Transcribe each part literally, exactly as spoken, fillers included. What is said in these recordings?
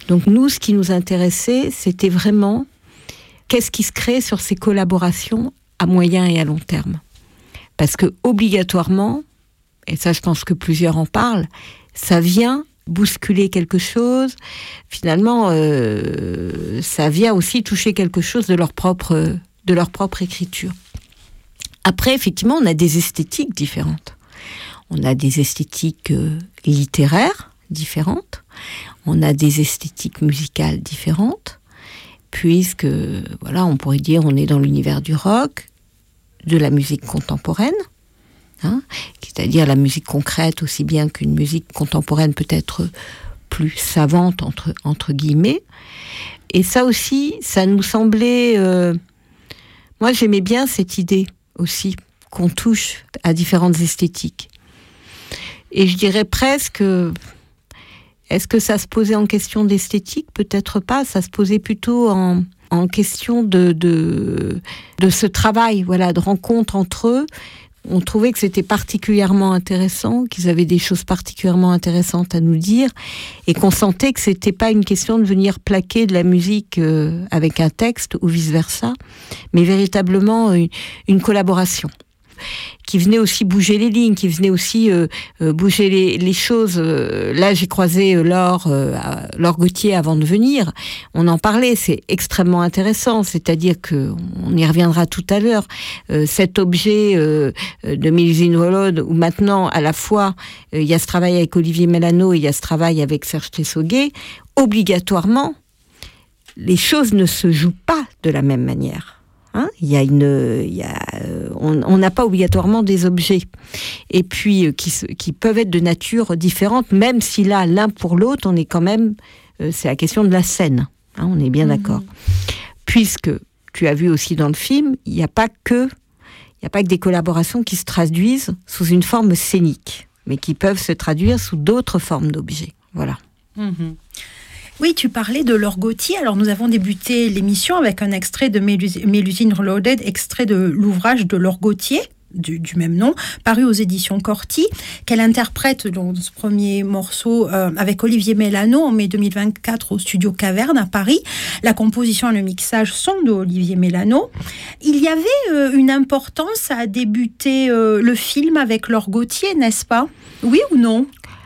Donc nous, ce qui nous intéressait, c'était vraiment qu'est-ce qui se crée sur ces collaborations à moyen et à long terme. Parce que obligatoirement, et ça je pense que plusieurs en parlent, ça vient bousculer quelque chose, finalement euh, ça vient aussi toucher quelque chose de leur propre, de leur propre écriture. Après, effectivement, on a des esthétiques différentes. On a des esthétiques euh, littéraires différentes, on a des esthétiques musicales différentes, puisque, voilà, on pourrait dire on est dans l'univers du rock, de la musique contemporaine, hein, c'est-à-dire la musique concrète aussi bien qu'une musique contemporaine peut-être plus savante, entre, entre guillemets. Et ça aussi, ça nous semblait... Euh, moi, j'aimais bien cette idée aussi, qu'on touche à différentes esthétiques. Et je dirais presque... Est-ce que ça se posait en question d'esthétique ? Peut-être pas, ça se posait plutôt en... en question de, de, de ce travail, voilà, de rencontre entre eux. On trouvait que c'était particulièrement intéressant, qu'ils avaient des choses particulièrement intéressantes à nous dire, et qu'on sentait que c'était pas une question de venir plaquer de la musique euh, avec un texte ou vice-versa, mais véritablement une, une collaboration qui venait aussi bouger les lignes, qui venait aussi euh, euh, bouger les, les choses. Euh, là, j'ai croisé euh, Laure, euh, Laure Gauthier avant de venir. On en parlait, c'est extrêmement intéressant. C'est-à-dire que, on y reviendra tout à l'heure, euh, cet objet euh, de Mélusine Volode, où maintenant, à la fois, euh, il y a ce travail avec Olivier Mélano et il y a ce travail avec Serge Tessoguet, obligatoirement, les choses ne se jouent pas de la même manière. Hein, il y a une, il y a, on n'a pas obligatoirement des objets, et puis euh, qui, qui peuvent être de nature différente, même si là, l'un pour l'autre, on est quand même, euh, c'est la question de la scène. Hein, on est bien mmh. d'accord. Puisque tu as vu aussi dans le film, il n'y a pas que, il n'y a pas que des collaborations qui se traduisent sous une forme scénique, mais qui peuvent se traduire sous d'autres formes d'objets. Voilà. Mmh. Oui, tu parlais de Laure Gauthier. Alors, nous avons débuté l'émission avec un extrait de Mélusine Reloaded, extrait de l'ouvrage de Laure Gauthier, du, du même nom, paru aux éditions Corti, qu'elle interprète dans ce premier morceau euh, avec Olivier Mélano en mai deux mille vingt-quatre au studio Caverne à Paris. La composition et le mixage sont de Olivier Mélano. Il y avait euh, une importance à débuter euh, le film avec Laure Gauthier, n'est-ce pas ? Oui ou non ?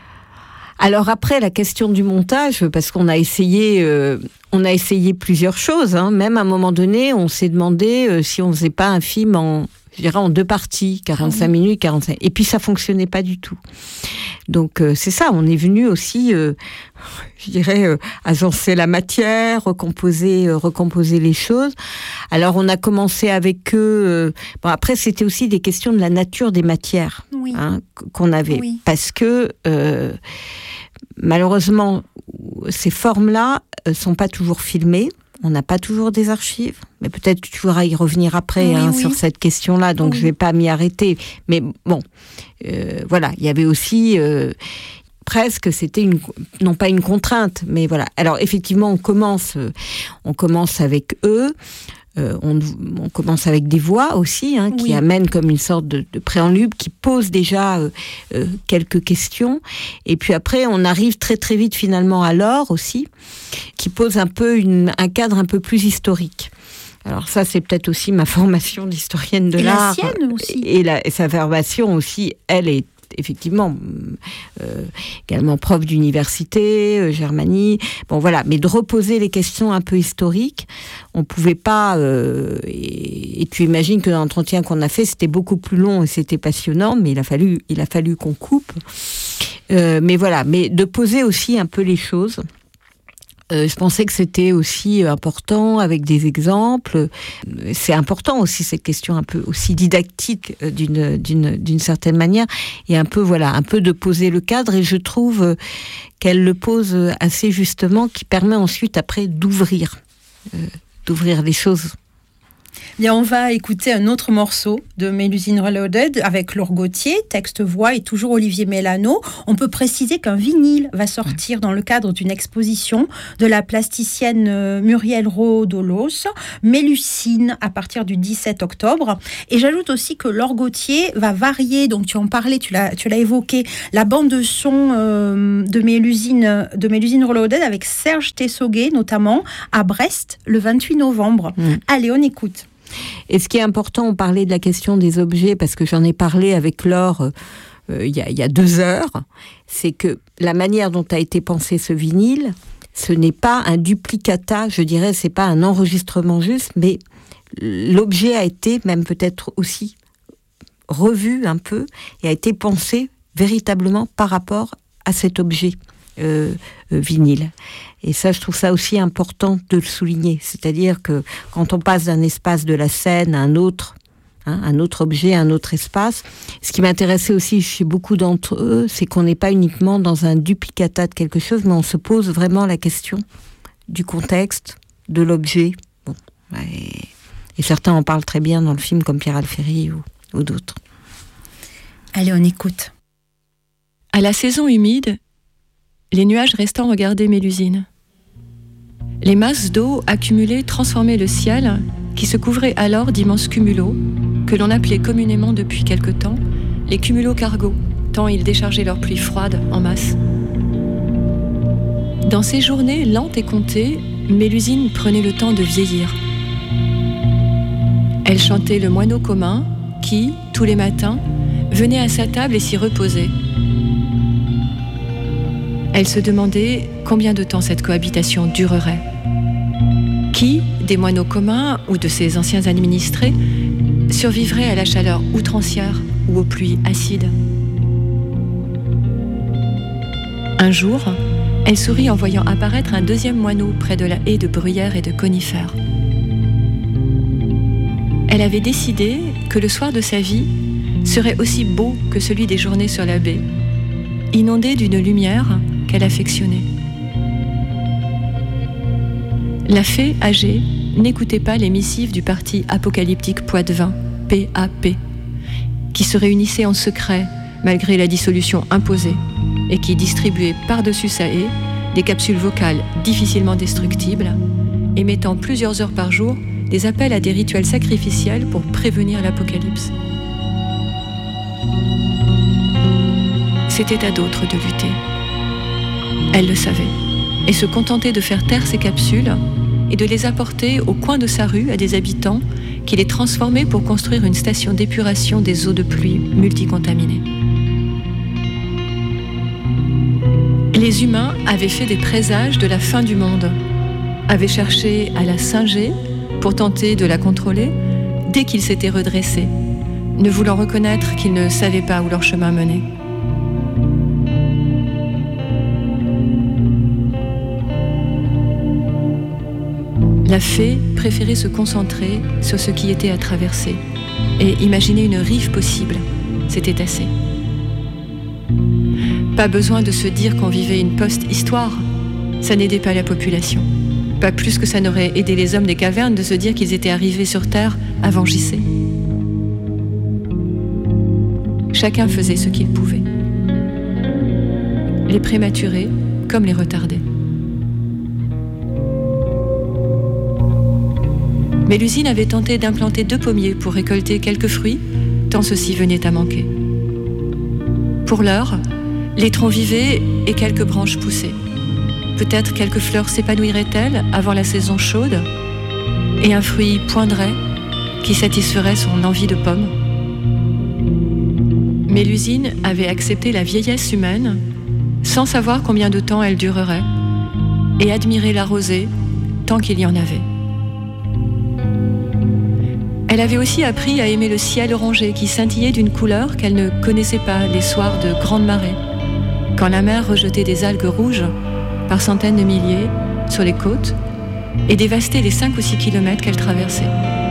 Alors après, la question du montage, parce qu'on a essayé, euh, on a essayé plusieurs choses. Hein. Même à un moment donné, on s'est demandé euh, si on faisait pas un film en, je dirais, en deux parties, quarante-cinq minutes, quarante-cinq. Et puis ça fonctionnait pas du tout. Donc euh, c'est ça, on est venu aussi, euh, je dirais, euh, agencer la matière, recomposer, euh, recomposer les choses. Alors on a commencé avec eux. Euh, bon après c'était aussi des questions de la nature des matières, oui. hein, qu'on avait, oui. parce que euh, malheureusement ces formes-là euh, sont pas toujours filmées. On n'a pas toujours des archives, mais peut-être que tu pourras y revenir après oui, hein, oui. sur cette question-là, donc oui. je ne vais pas m'y arrêter. Mais bon, euh, voilà, il y avait aussi euh, presque, c'était une, non pas une contrainte, mais voilà. Alors effectivement, on commence, euh, on commence avec eux. Euh, on, on commence avec des voix aussi, hein, qui oui. amènent comme une sorte de, de préambule, qui pose déjà euh, euh, quelques questions. Et puis après, on arrive très très vite finalement à Laure aussi, qui pose un peu une, un cadre un peu plus historique. Alors ça, c'est peut-être aussi ma formation d'historienne de et l'art. Et la sienne aussi. Et, la, et sa formation aussi, elle est effectivement, euh, également prof d'université, euh, Germanie, bon voilà, mais de reposer les questions un peu historiques, on pouvait pas, euh, et, et tu imagines que dans l'entretien qu'on a fait, c'était beaucoup plus long et c'était passionnant, mais il a fallu, il a fallu qu'on coupe, euh, mais voilà, mais de poser aussi un peu les choses. Euh, je pensais que c'était aussi important avec des exemples. C'est important aussi cette question un peu aussi didactique d'une d'une d'une certaine manière et un peu voilà un peu de poser le cadre et je trouve qu'elle le pose assez justement, qui permet ensuite après d'ouvrir euh, d'ouvrir les choses. Bien, on va écouter un autre morceau de Mélusine Reloaded avec Laure Gauthier, texte voix et toujours Olivier Mélano. On peut préciser qu'un vinyle va sortir dans le cadre d'une exposition de la plasticienne Muriel Rodolos, Mélusine, à partir du dix-sept octobre. Et j'ajoute aussi que Laure Gauthier va varier, donc tu en parlais, tu l'as, tu l'as évoqué, la bande de son euh, de Mélusine, de Mélusine Reloaded avec Serge Tessoguet, notamment à Brest, le vingt-huit novembre. Mmh. Allez, on écoute. Et ce qui est important, on parlait de la question des objets, parce que j'en ai parlé avec Laure euh, il y a, il y a deux heures, c'est que la manière dont a été pensé ce vinyle, ce n'est pas un duplicata, je dirais, c'est pas un enregistrement juste, mais l'objet a été même peut-être aussi revu un peu et a été pensé véritablement par rapport à cet objet euh, euh, vinyle. Et ça, je trouve ça aussi important de le souligner. C'est-à-dire que quand on passe d'un espace de la scène à un autre, hein, un autre objet, un autre espace, ce qui m'intéressait aussi chez beaucoup d'entre eux, c'est qu'on n'est pas uniquement dans un duplicata de quelque chose, mais on se pose vraiment la question du contexte, de l'objet. Bon, et, et certains en parlent très bien dans le film, comme Pierre Alféry ou, ou d'autres. Allez, on écoute. À la saison humide, les nuages restants regardaient Mélusine. Les masses d'eau accumulées transformaient le ciel, qui se couvrait alors d'immenses cumulos, que l'on appelait communément depuis quelque temps les cumulocargos, tant ils déchargeaient leur pluie froide en masse. Dans ces journées lentes et comptées, Mélusine prenait le temps de vieillir. Elle chantait le moineau commun, qui, tous les matins, venait à sa table et s'y reposait. Elle se demandait combien de temps cette cohabitation durerait. Qui, des moineaux communs ou de ses anciens administrés, survivrait à la chaleur outrancière ou aux pluies acides? Un jour, elle sourit en voyant apparaître un deuxième moineau près de la haie de bruyères et de conifères. Elle avait décidé que le soir de sa vie serait aussi beau que celui des journées sur la baie, inondé d'une lumière qu'elle affectionnait. La fée âgée n'écoutait pas les missives du parti apocalyptique Poitevin, P A P, qui se réunissait en secret malgré la dissolution imposée et qui distribuait par-dessus sa haie des capsules vocales difficilement destructibles, émettant plusieurs heures par jour des appels à des rituels sacrificiels pour prévenir l'apocalypse. C'était à d'autres de lutter. Elle le savait, et se contentait de faire taire ces capsules et de les apporter au coin de sa rue à des habitants qui les transformaient pour construire une station d'épuration des eaux de pluie multicontaminées. Les humains avaient fait des présages de la fin du monde, avaient cherché à la singer pour tenter de la contrôler dès qu'ils s'étaient redressés, ne voulant reconnaître qu'ils ne savaient pas où leur chemin menait. La fée préférait se concentrer sur ce qui était à traverser et imaginer une rive possible. C'était assez. Pas besoin de se dire qu'on vivait une post-histoire. Ça n'aidait pas la population. Pas plus que ça n'aurait aidé les hommes des cavernes de se dire qu'ils étaient arrivés sur Terre avant J C. Chacun faisait ce qu'il pouvait. Les prématurés comme les retardés. Mélusine avait tenté d'implanter deux pommiers pour récolter quelques fruits, tant ceux-ci venaient à manquer. Pour l'heure, les troncs vivaient et quelques branches poussaient. Peut-être quelques fleurs s'épanouiraient-elles avant la saison chaude, et un fruit poindrait qui satisferait son envie de pomme. Mélusine avait accepté la vieillesse humaine sans savoir combien de temps elle durerait, et admiré la rosée tant qu'il y en avait. Elle avait aussi appris à aimer le ciel orangé qui scintillait d'une couleur qu'elle ne connaissait pas les soirs de grande marée, quand la mer rejetait des algues rouges par centaines de milliers sur les côtes et dévastait les cinq ou six kilomètres qu'elle traversait.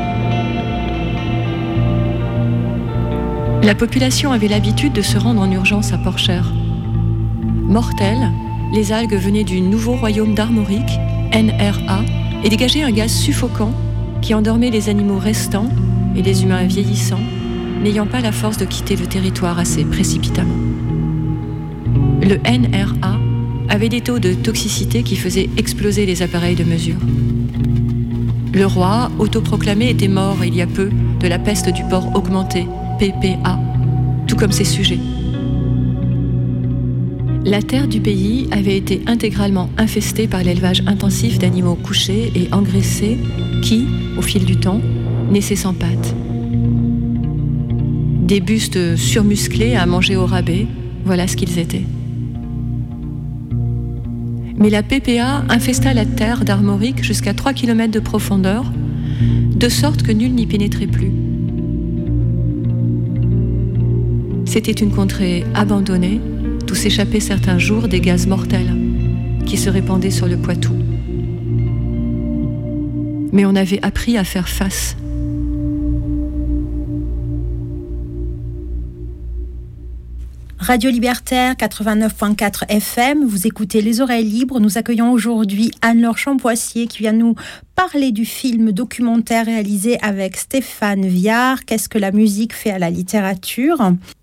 La population avait l'habitude de se rendre en urgence à Port-Cher. Mortelles, les algues venaient du nouveau royaume d'Armorique, N R A, et dégageaient un gaz suffocant qui endormait les animaux restants et les humains vieillissants, n'ayant pas la force de quitter le territoire assez précipitamment. Le N R A avait des taux de toxicité qui faisaient exploser les appareils de mesure. Le roi, autoproclamé, était mort il y a peu de la peste du porc augmenté, P P A, tout comme ses sujets. La terre du pays avait été intégralement infestée par l'élevage intensif d'animaux couchés et engraissés qui, au fil du temps, naissaient sans pattes. Des bustes surmusclés à manger au rabais, voilà ce qu'ils étaient. Mais la P P A infesta la terre d'Armorique jusqu'à trois kilomètres de profondeur, de sorte que nul n'y pénétrait plus. C'était une contrée abandonnée, d'où s'échappaient certains jours des gaz mortels qui se répandaient sur le Poitou. Mais on avait appris à faire face. Radio Libertaire quatre-vingt-neuf point quatre F M, vous écoutez Les Oreilles Libres. Nous accueillons aujourd'hui Anne-Laure Champoissier qui vient nous parler du film documentaire réalisé avec Stéphane Viard, Qu'est-ce que la musique fait à la littérature ?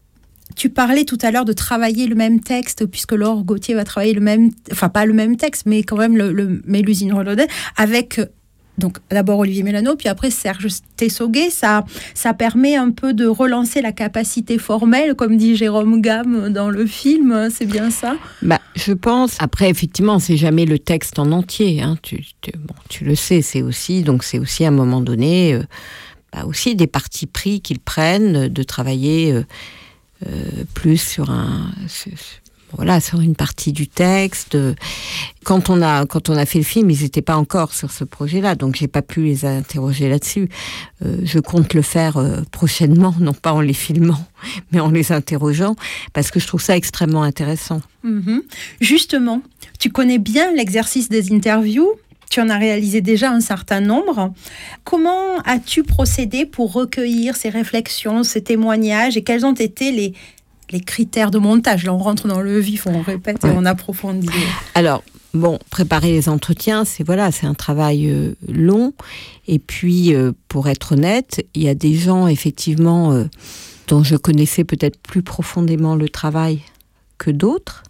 Tu parlais tout à l'heure de travailler le même texte, puisque Laure Gauthier va travailler le même, enfin pas le même texte, mais quand même le, le Mélusine Reloaded, avec donc d'abord Olivier Mélano, puis après Serge Tessoguet. Ça, ça permet un peu de relancer la capacité formelle, comme dit Jérôme Gamme dans le film, c'est bien ça ? Bah, je pense. Après, effectivement, c'est jamais le texte en entier. Hein. Tu, tu, bon, tu le sais, c'est aussi, donc c'est aussi à un moment donné, euh, bah aussi des partis pris qu'ils prennent de travailler. Euh, Euh, plus sur un sur, voilà sur une partie du texte. Quand on a quand on a fait le film, ils n'étaient pas encore sur ce projet-là, donc j'ai pas pu les interroger là-dessus. Euh, je compte le faire euh, prochainement, non pas en les filmant, mais en les interrogeant, parce que je trouve ça extrêmement intéressant. Mmh. Justement, tu connais bien l'exercice des interviews. Tu en as réalisé déjà un certain nombre. Comment as-tu procédé pour recueillir ces réflexions, ces témoignages, et quels ont été les, les critères de montage ? Là, on rentre dans le vif, on répète, ouais. Et on approfondit. Alors, bon, préparer les entretiens, c'est, voilà, c'est un travail euh, long. Et puis, euh, pour être honnête, il y a des gens, effectivement, euh, dont je connaissais peut-être plus profondément le travail que d'autres.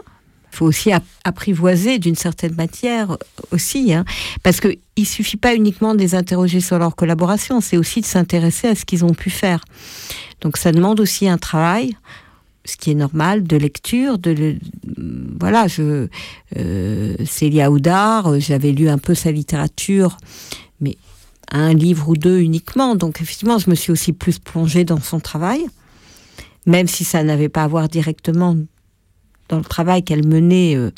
Il faut aussi apprivoiser d'une certaine matière aussi, hein, parce qu'il ne suffit pas uniquement de les interroger sur leur collaboration, c'est aussi de s'intéresser à ce qu'ils ont pu faire. Donc ça demande aussi un travail, ce qui est normal, de lecture. De, voilà, je, euh, Célia Oudard, j'avais lu un peu sa littérature, mais un livre ou deux uniquement, donc effectivement je me suis aussi plus plongée dans son travail, même si ça n'avait pas à voir directement dans le travail qu'elle menait euh,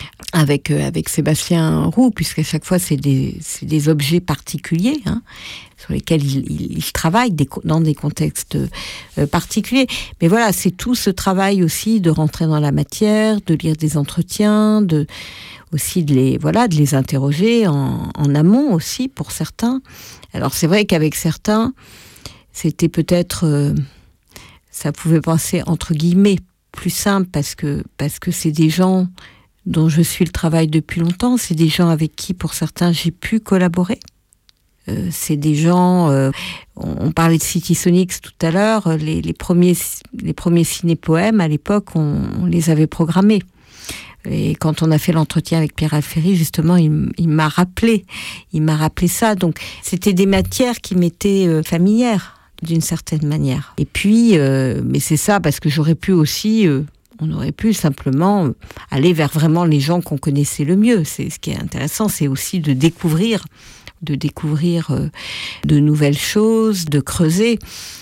avec, euh, avec Sébastien Roux, puisqu'à chaque fois, c'est des, c'est des objets particuliers, hein, sur lesquels il, il, il travaille des, dans des contextes euh, particuliers. Mais voilà, c'est tout ce travail aussi de rentrer dans la matière, de lire des entretiens, de, aussi de les, voilà, de les interroger en, en amont aussi, pour certains. Alors, c'est vrai qu'avec certains, c'était peut-être... Euh, ça pouvait penser, entre guillemets, plus simple, parce que, parce que c'est des gens dont je suis le travail depuis longtemps, c'est des gens avec qui, pour certains, j'ai pu collaborer. Euh, c'est des gens... Euh, on, on parlait de City Sonics tout à l'heure, les, les premiers, les premiers ciné-poèmes, à l'époque, on, on les avait programmés. Et quand on a fait l'entretien avec Pierre Alféry, justement, il, il m'a rappelé, il m'a rappelé ça. Donc, c'était des matières qui m'étaient euh, familières, d'une certaine manière. Et puis, euh, mais c'est ça, parce que j'aurais pu aussi, euh, on aurait pu simplement aller vers vraiment les gens qu'on connaissait le mieux. C'est, ce qui est intéressant, c'est aussi de découvrir, de découvrir euh, de nouvelles choses, de creuser.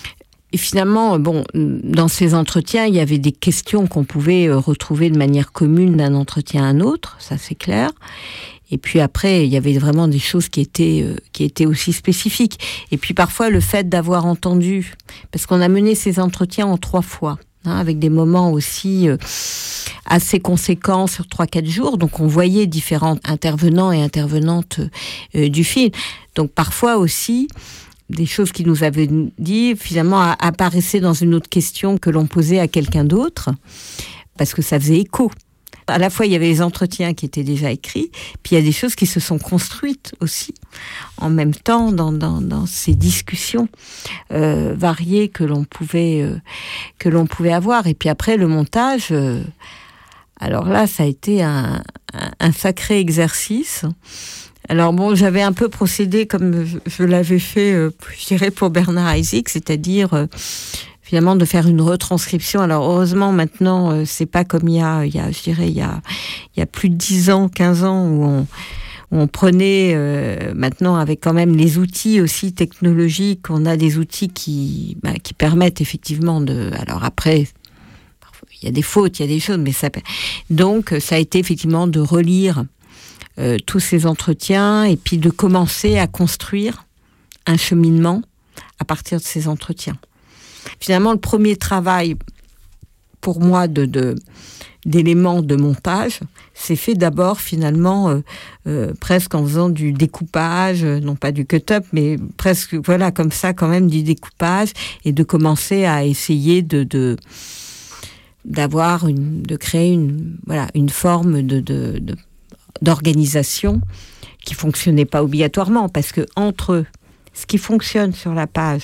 Et finalement, bon, dans ces entretiens, il y avait des questions qu'on pouvait retrouver de manière commune d'un entretien à un autre, ça c'est clair. Et puis après, il y avait vraiment des choses qui étaient, euh, qui étaient aussi spécifiques. Et puis parfois, le fait d'avoir entendu, parce qu'on a mené ces entretiens en trois fois, hein, avec des moments aussi euh, assez conséquents sur trois, quatre jours. Donc on voyait différents intervenants et intervenantes euh, du film. Donc parfois aussi, des choses qui nous avaient dit, finalement, apparaissaient dans une autre question que l'on posait à quelqu'un d'autre, parce que ça faisait écho. À la fois, il y avait les entretiens qui étaient déjà écrits, puis il y a des choses qui se sont construites aussi, en même temps, dans, dans, dans ces discussions euh, variées que l'on pouvait, euh, que l'on pouvait avoir. Et puis après, le montage, euh, alors là, ça a été un, un, un sacré exercice. Alors bon, j'avais un peu procédé comme je, je l'avais fait, euh, je dirais, pour Bernard Isaac, c'est-à-dire... Euh, finalement de faire une retranscription. Alors heureusement maintenant euh, c'est pas comme il y a, il y a je dirais il y a, il y a plus de dix ans, quinze ans où on, où on prenait euh, maintenant avec quand même les outils aussi technologiques, on a des outils qui, bah, qui permettent effectivement de... Alors après, il y a des fautes, il y a des choses, mais ça... Donc ça a été effectivement de relire euh, tous ces entretiens et puis de commencer à construire un cheminement à partir de ces entretiens. Finalement, le premier travail, pour moi, de, de, d'éléments de montage, c'est fait d'abord, finalement, euh, euh, presque en faisant du découpage, non pas du cut-up, mais presque, voilà, comme ça, quand même, du découpage, et de commencer à essayer de, de, d'avoir une, de créer une, voilà, une forme de, de, de, d'organisation qui fonctionnait pas obligatoirement, parce que entre ce qui fonctionne sur la page,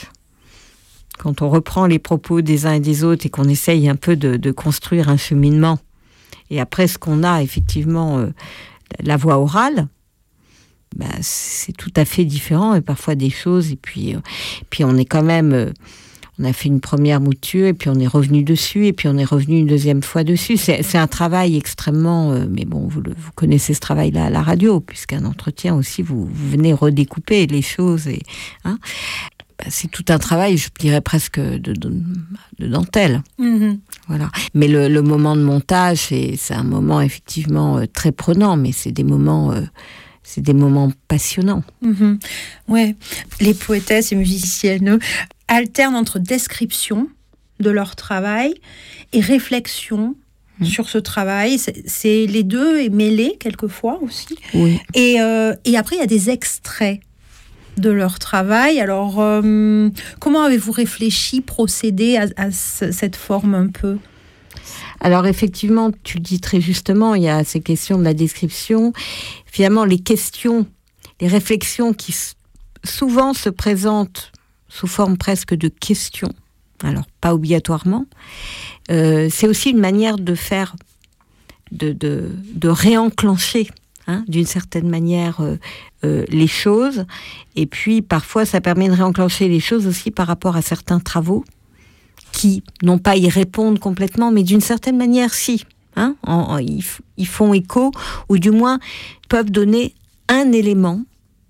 quand on reprend les propos des uns et des autres et qu'on essaye un peu de, de construire un cheminement, et après ce qu'on a effectivement euh, la voix orale, bah, c'est tout à fait différent, et parfois des choses, et puis, euh, puis on est quand même, euh, on a fait une première mouture, et puis on est revenu dessus, et puis on est revenu une deuxième fois dessus. C'est, c'est un travail extrêmement, euh, mais bon, vous, le, vous connaissez ce travail-là à la radio, puisqu'un entretien aussi, vous, vous venez redécouper les choses, et hein. C'est tout un travail, je dirais presque de, de, de dentelle. Mmh. Voilà. Mais le, le moment de montage, c'est, c'est un moment effectivement euh, très prenant, mais c'est des moments, euh, c'est des moments passionnants. Mmh. Ouais. Les poétesses et musiciennes alternent entre description de leur travail et réflexion mmh. sur ce travail. C'est, c'est les deux est mêlés quelquefois aussi. Oui. Et, euh, et après, il y a des extraits de leur travail. Alors, euh, comment avez-vous réfléchi, procédé à, à ce, cette forme un peu ? Alors, effectivement, tu le dis très justement, il y a ces questions de la description. Finalement, les questions, les réflexions qui s- souvent se présentent sous forme presque de questions, alors pas obligatoirement, euh, c'est aussi une manière de faire, de, de, de réenclencher Hein, d'une certaine manière euh, euh, les choses, et puis parfois ça permet de réenclencher les choses aussi par rapport à certains travaux qui n'ont pas y répondre complètement, mais d'une certaine manière si, hein, en, en, ils, ils font écho, ou du moins peuvent donner un élément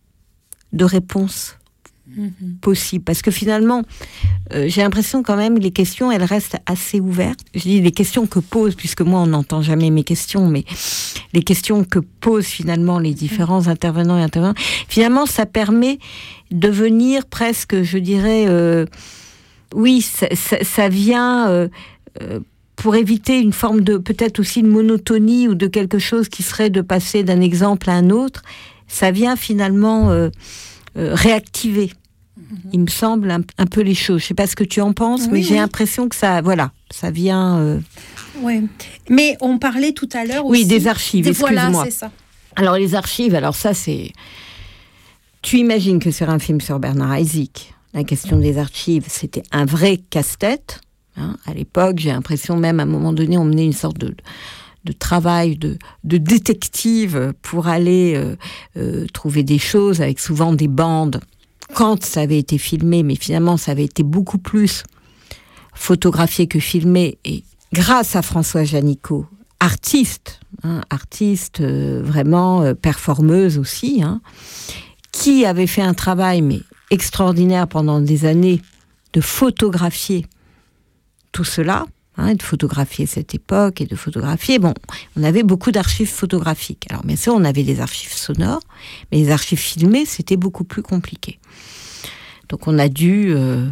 de réponse mm-hmm. possible, parce que finalement euh, j'ai l'impression quand même les questions elles restent assez ouvertes. Je dis les questions que posent, puisque moi on n'entend jamais mes questions, mais les questions que posent finalement les différents intervenants et intervenantes, finalement ça permet de venir presque, je dirais, euh, oui, ça, ça, ça vient euh, euh, pour éviter une forme de, peut-être aussi de monotonie, ou de quelque chose qui serait de passer d'un exemple à un autre. Ça vient finalement euh, euh, réactiver, mmh. il me semble, un, un peu les choses. Je sais pas ce que tu en penses, oui, mais oui. j'ai l'impression que ça, voilà, ça vient... Euh... Oui, mais on parlait tout à l'heure aussi... Oui, des archives, des, excuse-moi. Voilà, c'est ça. Alors, les archives, alors ça, c'est... Tu imagines que sur un film sur Bernard Isaac, la question des archives, c'était un vrai casse-tête. Hein. À l'époque, j'ai l'impression, même à un moment donné, on menait une sorte de... de travail de, de détective pour aller euh, euh, trouver des choses, avec souvent des bandes, quand ça avait été filmé, mais finalement ça avait été beaucoup plus photographié que filmé, et grâce à Françoise Janicot, artiste, hein, artiste euh, vraiment euh, performeuse aussi, hein, qui avait fait un travail mais extraordinaire pendant des années de photographier tout cela, hein, de photographier cette époque et de photographier. Bon, on avait beaucoup d'archives photographiques. Alors bien sûr, on avait des archives sonores, mais les archives filmées, c'était beaucoup plus compliqué. Donc on a dû, euh,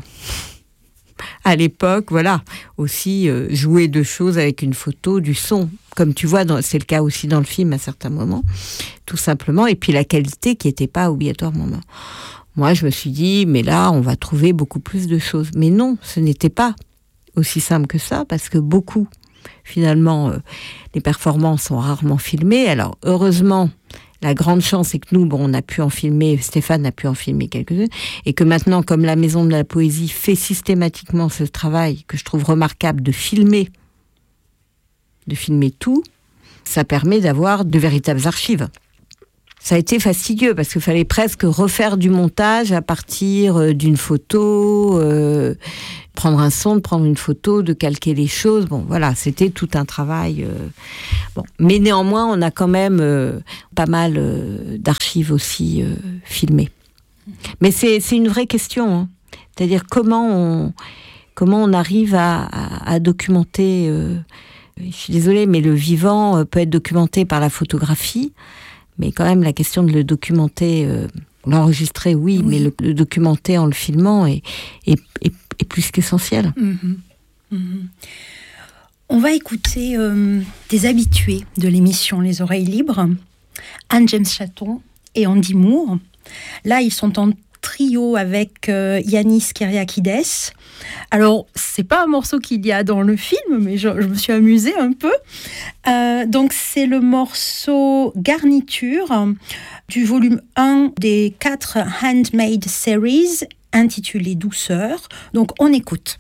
à l'époque, voilà, aussi euh, jouer de choses avec une photo, du son, comme tu vois, dans, c'est le cas aussi dans le film à certains moments, tout simplement, et puis la qualité qui n'était pas obligatoirement. Moi, je me suis dit, mais là, on va trouver beaucoup plus de choses. Mais non, ce n'était pas aussi simple que ça, parce que beaucoup finalement, euh, les performances sont rarement filmées. Alors, heureusement, la grande chance, c'est que nous, bon, on a pu en filmer, Stéphane a pu en filmer quelques-uns, et que maintenant, comme la Maison de la Poésie fait systématiquement ce travail que je trouve remarquable de filmer, de filmer tout, ça permet d'avoir de véritables archives. Ça a été fastidieux parce qu'il fallait presque refaire du montage à partir d'une photo, euh, prendre un son, de prendre une photo, de calquer les choses. Bon, voilà, c'était tout un travail. Euh, bon. Mais néanmoins, on a quand même euh, pas mal euh, d'archives aussi euh, filmées. Mais c'est, c'est une vraie question. Hein. C'est-à-dire comment on, comment on arrive à, à, à documenter... Euh, je suis désolée, mais le vivant peut être documenté par la photographie. Mais quand même, la question de le documenter, euh, l'enregistrer, oui, oui, mais le, le documenter en le filmant est, est, est, est plus qu'essentiel. Mmh. Mmh. On va écouter euh, des habitués de l'émission Les Oreilles Libres, Anne-James Chaton et Andy Moore. Là, ils sont en trio avec euh, Yanis Kyriakides. Alors, c'est pas un morceau qu'il y a dans le film, mais je, je me suis amusée un peu. Euh, donc, c'est le morceau Garniture du volume un des quatre Handmade Series, intitulé Douceur. Donc, on écoute.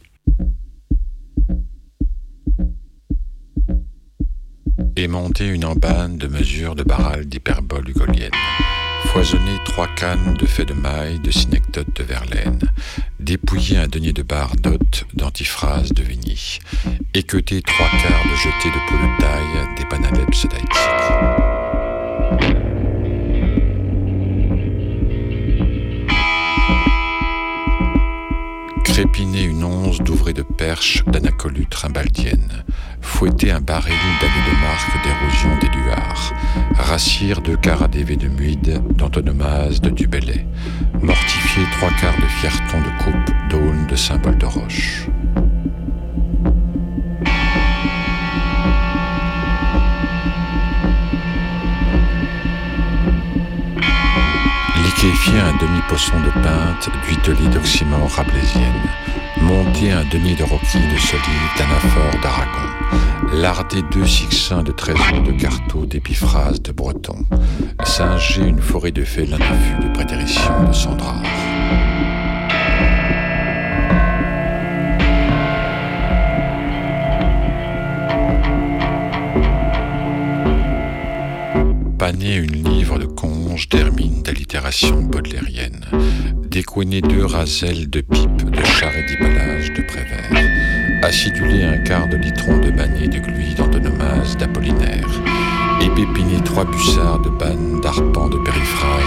Aimanter une embane de mesure de barral d'hyperbole hugolienne. Foisonner trois cannes de faits de maille, de synecdotes de Verlaine, dépouiller un denier de barre d'hôte, d'antiphrase de Vigny, équeuter trois quarts de jetés de peau de taille, des panalepses d'Aïtik. Crépiner une once d'ouvrée de perche d'anacolute rimbaldienne, fouetter un baril d'années de marque d'érosion des luards, rassir deux quarts à dévé de muide d'antonomase de Dubellay, mortifier trois quarts de fierton de coupe d'aulne de symbole de roche. Liquéfier un demi-poisson de pinte d'huitelie d'oxymore rablaisienne, monter un denier de roquille de solive d'anaphore d'Aragon, larder deux sixins de trésors de carteaux d'épiphrases de breton, singer une forêt de félins de prétérition de Sandrard. Paner une livre de conge d'hermine d'allitération baudelairienne, découiner deux raselles de pipe de charret d'Iballage de Prévert, aciduler un quart de litron de banet de gluy d'antonomase d'Apollinaire, épépiner trois bussards de banne d'arpent de périphrase